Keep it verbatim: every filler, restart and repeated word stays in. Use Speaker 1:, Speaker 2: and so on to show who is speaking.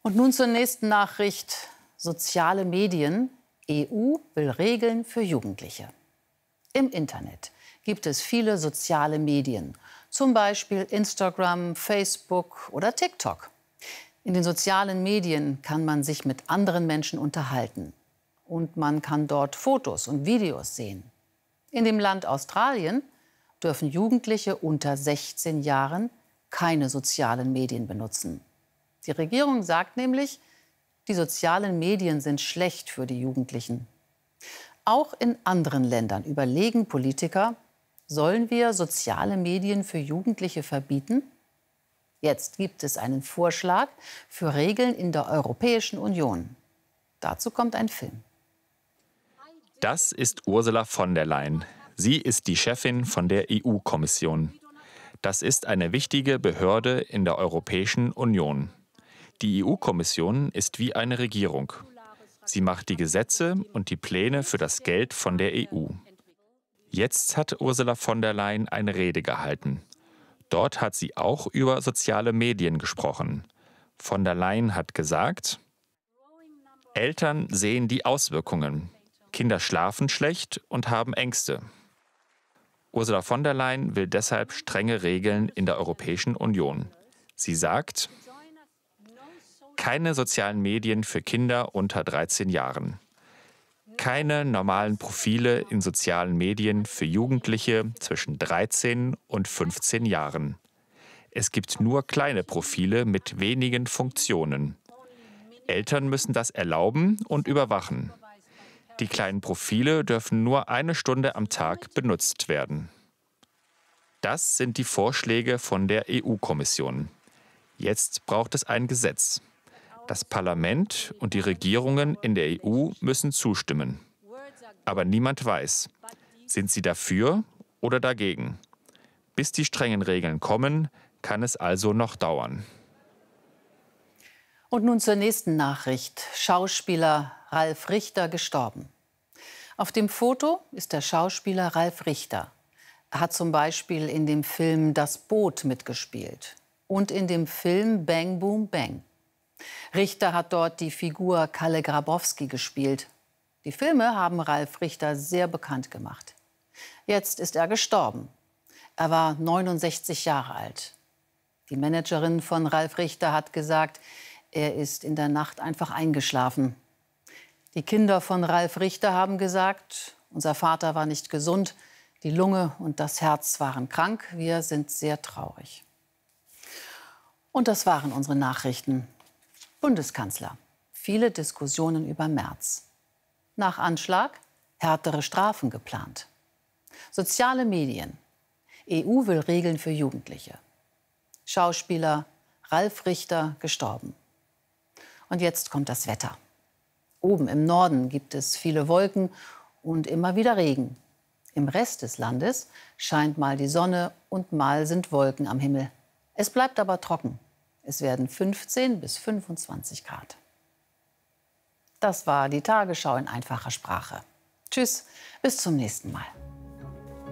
Speaker 1: Und nun zur nächsten Nachricht. Soziale Medien. E U will Regeln für Jugendliche. Im Internet gibt es viele soziale Medien, zum Beispiel Instagram, Facebook oder TikTok. In den sozialen Medien kann man sich mit anderen Menschen unterhalten. Und man kann dort Fotos und Videos sehen. In dem Land Australien dürfen Jugendliche unter sechzehn Jahren keine sozialen Medien benutzen. Die Regierung sagt nämlich, die sozialen Medien sind schlecht für die Jugendlichen. Auch in anderen Ländern überlegen Politiker, sollen wir soziale Medien für Jugendliche verbieten? Jetzt gibt es einen Vorschlag für Regeln in der Europäischen Union. Dazu kommt ein Film.
Speaker 2: Das ist Ursula von der Leyen. Sie ist die Chefin von der E U-Kommission. Das ist eine wichtige Behörde in der Europäischen Union. Die E U-Kommission ist wie eine Regierung. Sie macht die Gesetze und die Pläne für das Geld von der E U. Jetzt hat Ursula von der Leyen eine Rede gehalten. Dort hat sie auch über soziale Medien gesprochen. Von der Leyen hat gesagt: Eltern sehen die Auswirkungen. Kinder schlafen schlecht und haben Ängste. Ursula von der Leyen will deshalb strenge Regeln in der Europäischen Union. Sie sagt: Keine sozialen Medien für Kinder unter dreizehn Jahren. Keine normalen Profile in sozialen Medien für Jugendliche zwischen dreizehn und fünfzehn Jahren. Es gibt nur kleine Profile mit wenigen Funktionen. Eltern müssen das erlauben und überwachen. Die kleinen Profile dürfen nur eine Stunde am Tag benutzt werden. Das sind die Vorschläge von der E U-Kommission. Jetzt braucht es ein Gesetz. Das Parlament und die Regierungen in der E U müssen zustimmen. Aber niemand weiß, sind sie dafür oder dagegen. Bis die strengen Regeln kommen, kann es also noch dauern.
Speaker 1: Und nun zur nächsten Nachricht. Schauspieler Ralf Richter gestorben. Auf dem Foto ist der Schauspieler Ralf Richter. Er hat zum Beispiel in dem Film Das Boot mitgespielt und in dem Film Bang Boom Bang. Richter hat dort die Figur Kalle Grabowski gespielt. Die Filme haben Ralf Richter sehr bekannt gemacht. Jetzt ist er gestorben. Er war neunundsechzig Jahre alt. Die Managerin von Ralf Richter hat gesagt, er ist in der Nacht einfach eingeschlafen. Die Kinder von Ralf Richter haben gesagt, unser Vater war nicht gesund, die Lunge und das Herz waren krank, wir sind sehr traurig. Und das waren unsere Nachrichten. Bundeskanzler. Viele Diskussionen über Merz. Nach Anschlag härtere Strafen geplant. Soziale Medien. E U will Regeln für Jugendliche. Schauspieler Ralf Richter gestorben. Und jetzt kommt das Wetter. Oben im Norden gibt es viele Wolken und immer wieder Regen. Im Rest des Landes scheint mal die Sonne und mal sind Wolken am Himmel. Es bleibt aber trocken. Es werden fünfzehn bis fünfundzwanzig Grad. Das war die Tagesschau in einfacher Sprache. Tschüss, bis zum nächsten Mal.